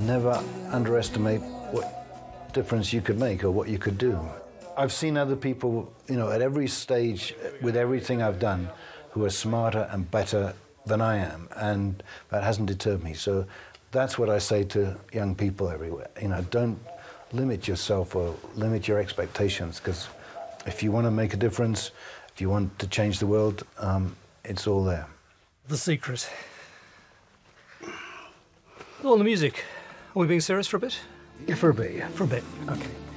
Never underestimate what difference you could make or what you could do. I've seen other people, at every stage with everything I've done who are smarter and better than I am, and that hasn't deterred me. So that's what I say to young people everywhere. Don't limit yourself or limit your expectations, because if you want to make a difference, if you want to change the world, it's all there. The secret. Well, the music. Are we being serious for a bit? Yeah, for a bit, yeah. For a bit, okay.